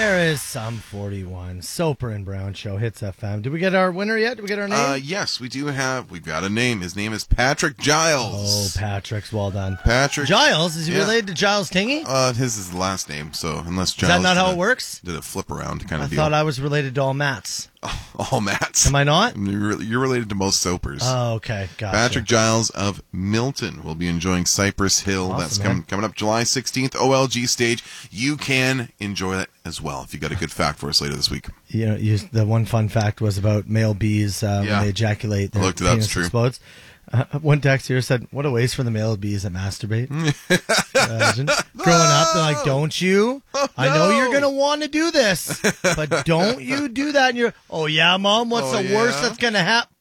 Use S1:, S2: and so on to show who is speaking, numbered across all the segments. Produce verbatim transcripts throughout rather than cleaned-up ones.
S1: There is some forty-one. Soper and Brown Show, Hits F M. Did we get our winner yet? Did we get our name?
S2: Uh, yes, we do have. We've got a name. His name is Patrick Giles.
S1: Oh, Patrick's well done.
S2: Patrick
S1: Giles? Is he
S2: yeah.
S1: related to Giles Tingy?
S2: Uh, his is the last name, so unless Giles.
S1: Is that not how
S2: did
S1: it
S2: a,
S1: works?
S2: Did a flip around kind
S1: I
S2: of deal.
S1: thought I was related to all Matts.
S2: All Matts.
S1: Am I not?
S2: You're, you're related to most Sopers.
S1: Oh, okay. Gotcha.
S2: Patrick Giles of Milton will be enjoying Cypress Hill.
S1: Awesome,
S2: That's
S1: man.
S2: coming coming up July sixteenth, O L G stage. You can enjoy that as well if you got a good fact for us later this week.
S1: You know, you, the one fun fact was about male bees uh,
S2: Yeah.
S1: when they ejaculate. Their
S2: I looked it up, it's
S1: penis
S2: true.
S1: explodes. Uh, one text here said, "What a waste for the male bees that masturbate." Imagine. Growing up, they're like, "Don't you?
S2: Oh,
S1: I know
S2: no.
S1: you're gonna want to do this, but don't you do that?" And you're, "Oh yeah, mom. What's
S2: Oh,
S1: the worst
S2: yeah?
S1: that's gonna happen?"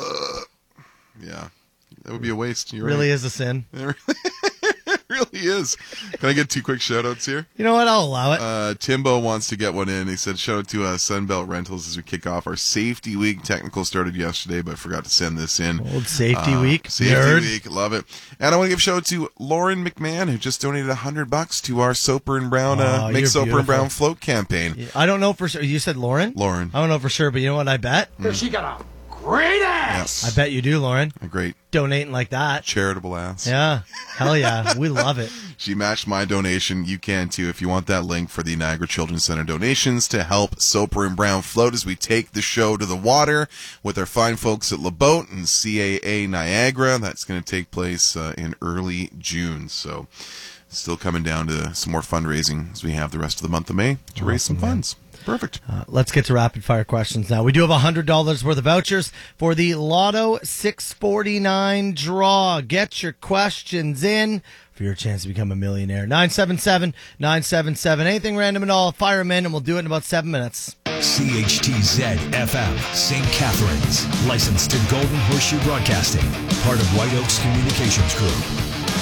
S2: Yeah, that would be a waste. You're
S1: Really
S2: right.
S1: is a sin.
S2: It really is. Can I get two quick shout-outs here?
S1: You know what? I'll allow it.
S2: Uh, Timbo wants to get one in. He said, shout out to uh, Sunbelt Rentals as we kick off our Safety Week. Technical started yesterday, but I forgot to send this in.
S1: Old Safety
S2: Uh,
S1: Week.
S2: Safety
S1: Nerd.
S2: Week. Love it. And I want to give a shout out to Lauren McMahon, who just donated a hundred bucks to our Soper and Brown, uh,
S1: Oh,
S2: Make
S1: you're
S2: Soper and
S1: beautiful.
S2: Brown float campaign.
S1: I don't know for sure. You said Lauren?
S2: Lauren.
S1: I don't know for sure, but you know what I bet?
S3: She got a great ass.
S1: I bet you do, Lauren.
S2: A great
S1: Donating like that.
S2: charitable ass.
S1: Yeah. Hell yeah. We love it.
S2: She matched my donation. You can too if you want that link for the Niagara Children's Center donations to help Soper and Brown float as we take the show to the water with our fine folks at LeBoat and C A A Niagara. That's going to take place uh, in early June. So still coming down to some more fundraising as we have the rest of the month of May to raise some funds. Perfect.
S1: Uh, let's get to rapid fire questions now. We do have one hundred dollars worth of vouchers for the Lotto six forty-nine draw. Get your questions in for your chance to become a millionaire. nine seven seven, nine seven seven. Anything random at all, fire them in, and we'll do it in about seven minutes.
S4: C H T Z F M, Saint Catharines. Licensed to Golden Horseshoe Broadcasting. Part of White Oaks Communications Group.